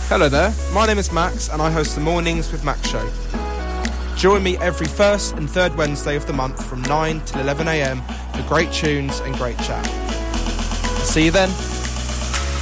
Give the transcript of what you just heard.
Hello there, my name is Max and I host the Mornings with Max show. Join me every first and third Wednesday of the month from 9 till 11am for great tunes and great chat. See you then.